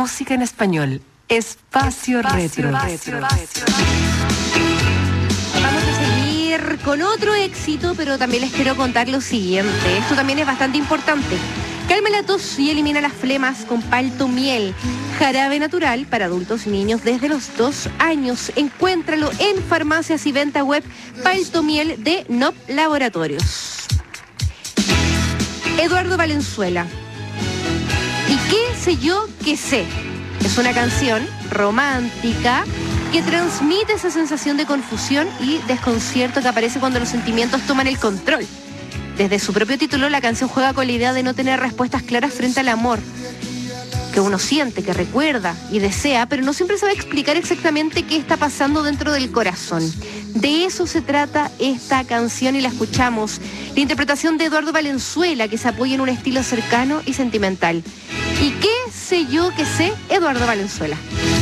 música en español. Espacio Retro. Vamos a seguir con otro éxito, pero también les quiero contar lo siguiente. Esto también es bastante importante. Calma la tos y elimina las flemas con Palto Miel. Jarabe natural para adultos y niños desde los 2 años. Encuéntralo en farmacias y venta web Palto Miel de NOP Laboratorios. Eduardo Valenzuela. ¿Y qué sé yo que sé? Es una canción romántica que transmite esa sensación de confusión y desconcierto que aparece cuando los sentimientos toman el control. Desde su propio título, la canción juega con la idea de no tener respuestas claras frente al amor, que uno siente, que recuerda y desea, pero no siempre sabe explicar exactamente qué está pasando dentro del corazón. De eso se trata esta canción y la escuchamos. La interpretación de Eduardo Valenzuela, que se apoya en un estilo cercano y sentimental. ¿Y qué sé yo que sé? Eduardo Valenzuela.